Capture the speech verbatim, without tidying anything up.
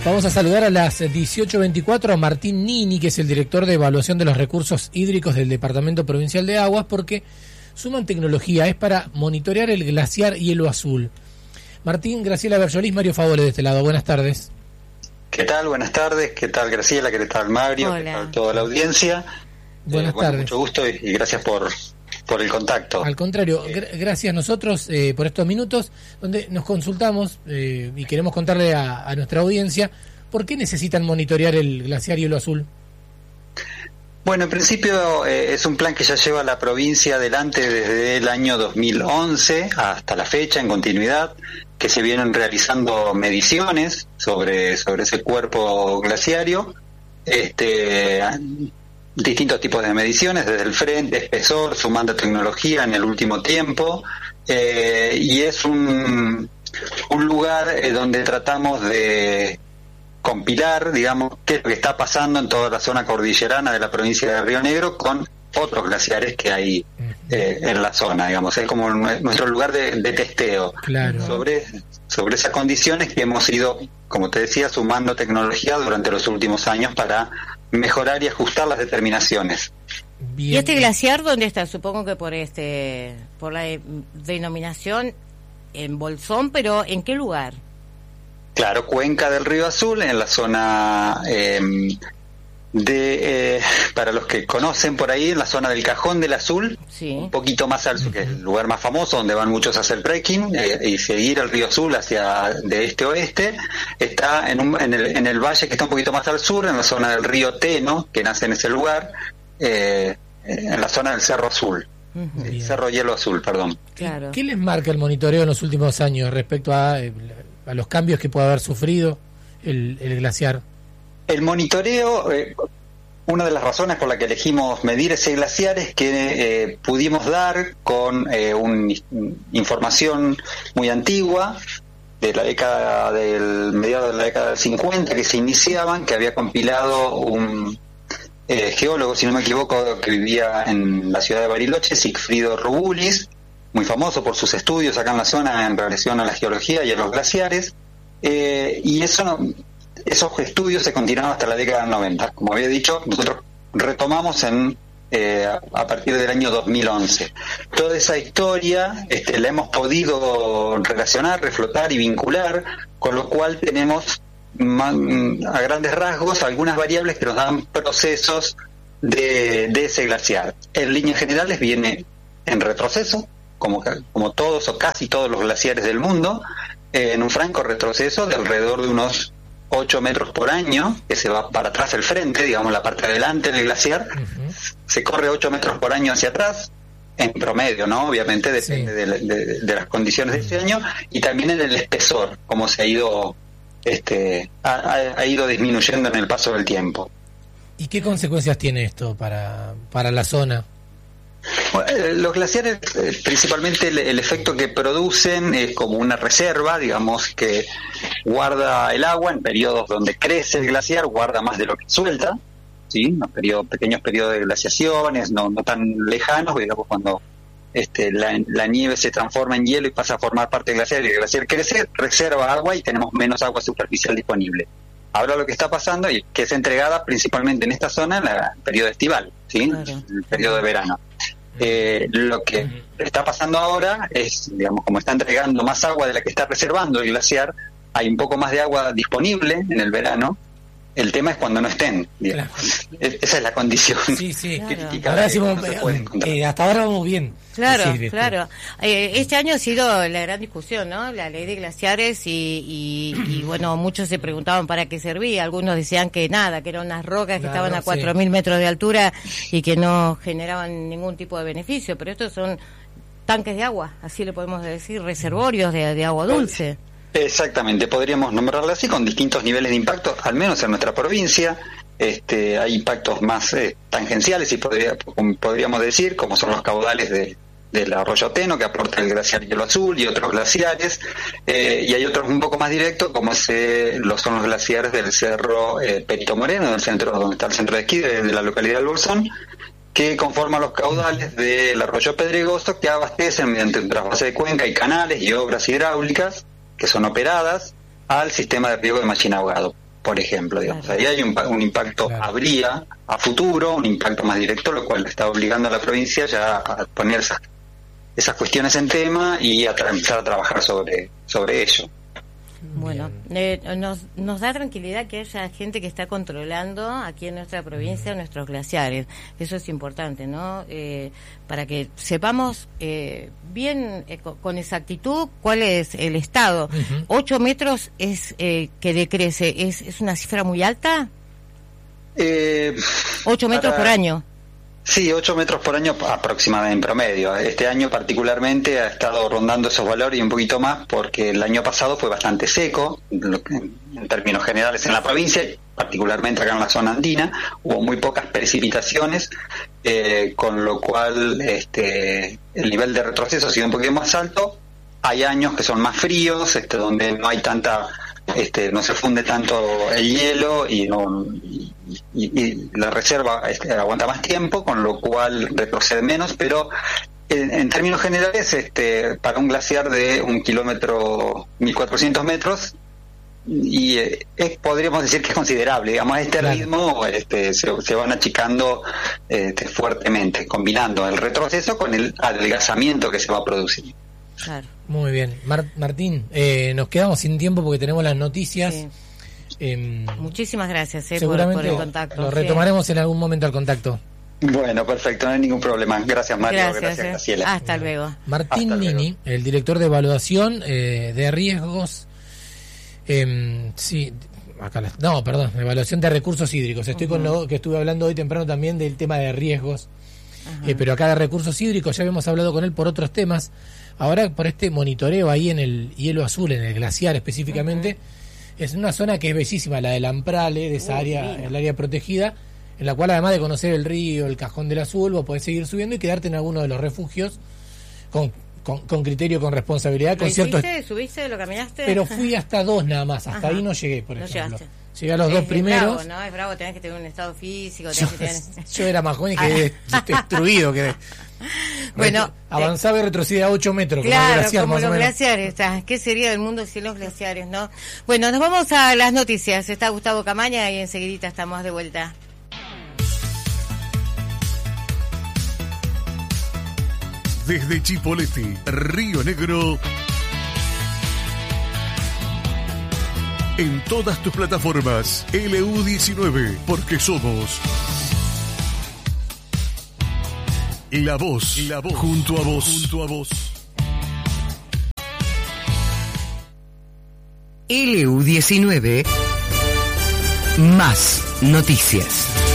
Vamos a saludar a las dieciocho veinticuatro a Martín Nini, que es el director de evaluación de los recursos hídricos del Departamento Provincial de Aguas, porque suman tecnología, es para monitorear el glaciar Hielo Azul. Martín, Graciela Berjolis, Mario Favore de este lado, buenas tardes. ¿Qué tal? Buenas tardes. ¿Qué tal, Graciela? ¿Qué tal, Mario? Hola. ¿Qué tal toda la audiencia? Buenas eh, bueno, tardes. Mucho gusto y, y gracias por, por el contacto. Al contrario, gr- gracias a nosotros eh, por estos minutos donde nos consultamos eh, y queremos contarle a, a nuestra audiencia por qué necesitan monitorear el glaciar Hielo Azul. Bueno, en principio eh, es un plan que ya lleva la provincia adelante desde el año dos mil once hasta la fecha, en continuidad, que se vienen realizando mediciones sobre, sobre ese cuerpo glaciario, este, distintos tipos de mediciones, desde el frente, espesor, sumando tecnología en el último tiempo, eh, y es un, un lugar eh, donde tratamos de compilar, digamos, qué es lo que está pasando en toda la zona cordillerana de la provincia de Río Negro con otros glaciares que hay eh, en la zona, digamos, es como nuestro lugar de, de testeo. Claro. sobre, sobre esas condiciones que hemos ido, como te decía, sumando tecnología durante los últimos años para mejorar y ajustar las determinaciones. Bien. ¿Y este glaciar dónde está? Supongo que por este por la de- denominación en Bolsón, pero ¿en qué lugar? Claro, cuenca del Río Azul, en la zona eh, de, eh, para los que conocen por ahí, en la zona del Cajón del Azul, Sí. un poquito más al sur, que es el lugar más famoso donde van muchos a hacer trekking eh, y seguir el Río Azul hacia de este a oeste. Está en, un, en, el, en el valle que está un poquito más al sur, en la zona del río Teno, que nace en ese lugar, eh, en la zona del Cerro Azul, Ujú. el Bien. Cerro Hielo Azul, perdón. Claro. ¿Qué les marca el monitoreo en los últimos años respecto a, eh, a los cambios que puede haber sufrido el, el glaciar? El monitoreo, eh, una de las razones por la que elegimos medir ese glaciar es que eh, pudimos dar con eh, una información muy antigua de la década del mediados de la década del cincuenta que se iniciaban, que había compilado un eh, geólogo, si no me equivoco, que vivía en la ciudad de Bariloche, Sigfrido Rubulis, muy famoso por sus estudios acá en la zona en relación a la geología y a los glaciares, eh, y eso no, esos estudios se continuaron hasta la década del noventa. Como había dicho, nosotros retomamos en eh, a partir del año dos mil once. Toda esa historia este, la hemos podido relacionar, reflotar y vincular, con lo cual tenemos ma- a grandes rasgos algunas variables que nos dan procesos de, de ese glaciar. En líneas generales viene en retroceso, como, ca- como todos o casi todos los glaciares del mundo, eh, en un franco retroceso de alrededor de unos ocho metros por año, que se va para atrás el frente, digamos la parte de adelante del glaciar, Uh-huh. se corre ocho metros por año hacia atrás, en promedio, ¿no? Obviamente depende Sí. de, la- de- de las condiciones de ese año, y también en el espesor, cómo se ha ido este ha, ha- ha ido disminuyendo en el paso del tiempo. ¿Y qué consecuencias tiene esto para, para la zona? Bueno, eh, los glaciares, eh, principalmente el, el efecto que producen es como una reserva, digamos, que guarda el agua en periodos donde crece el glaciar, guarda más de lo que suelta, ¿sí? Unos periodos, pequeños periodos de glaciaciones, no, no tan lejanos, digamos, cuando este, la, la nieve se transforma en hielo y pasa a formar parte del glaciar y el glaciar crece, reserva agua y tenemos menos agua superficial disponible. Ahora lo que está pasando y que es entregada principalmente en esta zona en la- el periodo estival, ¿sí? Claro. El periodo de verano. Eh, lo que está pasando ahora es, digamos, como está entregando más agua de la que está reservando el glaciar, hay un poco más de agua disponible en el verano. El tema es cuando no estén, digamos. Es- Esa es la condición Sí, sí. Claro. crítica Ahora que decimos, no se puede encontrar. eh, hasta ahora vamos bien. Claro, decir, este, claro. Eh, este año ha sido la gran discusión, ¿no? La ley de glaciares y, y, y, bueno, muchos se preguntaban para qué servía. Algunos decían que nada, que eran unas rocas que Claro, estaban a sí. cuatro mil metros de altura y que no generaban ningún tipo de beneficio. Pero estos son tanques de agua, así le podemos decir, reservorios de, de agua dulce. Exactamente, podríamos nombrarla así, con distintos niveles de impacto, al menos en nuestra provincia. Este, hay impactos más eh, tangenciales, y podría, como podríamos decir, como son los caudales de, del arroyo Teno, que aporta el glaciar Hielo Azul y otros glaciares, eh, y hay otros un poco más directos, como se, lo son los glaciares del cerro eh, Perito Moreno, del centro donde está el centro de esquí de, de la localidad del Bolsón, que conforman los caudales del arroyo Pedregoso, que abastecen mediante un trasvase de cuenca y canales y obras hidráulicas que son operadas al sistema de riego de Machín Ahogado. por ejemplo, digamos. Ahí hay un, un impacto, claro. Habría a futuro un impacto más directo, lo cual está obligando a la provincia ya a poner esas, esas cuestiones en tema y a tra- empezar a trabajar sobre, sobre ello. Bueno, eh, nos, nos da tranquilidad que haya gente que está controlando aquí en nuestra provincia nuestros glaciares. Eso es importante, ¿no? Eh, para que sepamos eh, bien, eh, con, con exactitud, cuál es el estado. Uh-huh. ¿Ocho metros es eh, que decrece? ¿Es, es una cifra muy alta? Eh, ¿Ocho metros para... por año? Sí, ocho metros por año aproximadamente en promedio. Este año particularmente ha estado rondando esos valores y un poquito más porque el año pasado fue bastante seco, en términos generales en la provincia, particularmente acá en la zona andina, hubo muy pocas precipitaciones, eh, con lo cual este, el nivel de retroceso ha sido un poquito más alto. Hay años que son más fríos, este, donde no hay tanta... Este, no se funde tanto el hielo y, no, y, y, y la reserva este, aguanta más tiempo, con lo cual retrocede menos, pero en, en términos generales, este, para un glaciar de un kilómetro, mil cuatrocientos metros, y eh, es, podríamos decir que es considerable, digamos, a este claro. ritmo este, se, se van achicando este, fuertemente, combinando el retroceso con el adelgazamiento que se va a producir. Claro. Muy bien. Mar- Martín, eh, nos quedamos sin tiempo porque tenemos las noticias. Sí. Eh, Muchísimas gracias eh, seguramente por, por el contacto. Lo retomaremos sí. en algún momento el contacto. Bueno, perfecto, no hay ningún problema. Gracias, Mario. Gracias, gracias eh. Graciela. Hasta luego. Martín Hasta Nini, luego. El director de evaluación eh, de riesgos. Eh, sí. Acá la, no, perdón, evaluación de recursos hídricos. Estoy uh-huh. con lo que estuve hablando hoy temprano también del tema de riesgos. Uh-huh. Eh, pero acá de recursos hídricos ya habíamos hablado con él por otros temas. Ahora por este monitoreo ahí en el hielo azul, en el glaciar específicamente, uh-huh. es una zona que es bellísima, la del Amprale, de esa uh, área, el área protegida, en la cual además de conocer el río, el Cajón del Azul, vos podés seguir subiendo y quedarte en alguno de los refugios con, con, con criterio, con responsabilidad. ¿Lo con hiciste? Ciertos... ¿Subiste? ¿Lo caminaste? Pero fui hasta dos nada más, hasta Ajá. ahí no llegué, por no ejemplo. Llegaste. Llegué a los es, dos primeros. Es bravo, ¿no? Es bravo, tenés que tener un estado físico. Yo, que tener... yo era más joven y quedé destruido. Quedé. Bueno, avanzaba eh, y retrocedía a ocho metros. Claro, como, glaciar, como más los o menos. glaciares. ¿Qué sería del mundo sin los glaciares, no? Bueno, nos vamos a las noticias. Está Gustavo Camaña y enseguidita estamos de vuelta. Desde Chipoleti, Río Negro, en todas tus plataformas, L U diecinueve, porque somos La Voz, La Voz, junto a vos, junto a vos. L U diecinueve, más noticias.